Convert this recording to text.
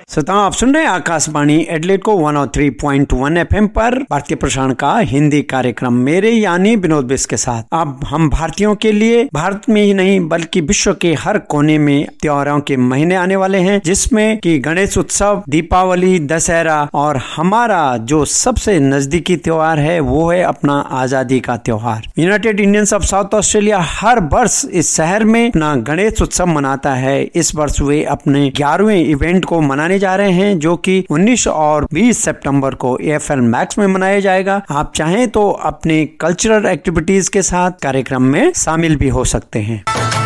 श्रोताओं, आप सुन रहे हैं आकाशवाणी एडिलेड को 103.1 एफएम पर भारतीय प्रसारण का हिंदी कार्यक्रम मेरे यानी विनोद बिस के साथ। अब हम भारतीयों के लिए भारत में ही नहीं बल्कि विश्व के हर कोने में त्योहारों के महीने आने वाले हैं, जिसमें कि गणेश उत्सव, दीपावली, दशहरा और हमारा जो सबसे नजदीकी त्योहार है वो है अपना आजादी का त्योहार। United Indians of south Australia हर वर्ष इस शहर में अपना गणेश उत्सव मनाता है। इस वर्ष वे अपने 11वें इवेंट को मनाने जा रहे हैं, जो कि 19 और 20 सितंबर को AFL मैक्स में मनाया जाएगा। आप चाहें तो अपने कल्चरल एक्टिविटीज के साथ कार्यक्रम में शामिल भी हो सकते हैं।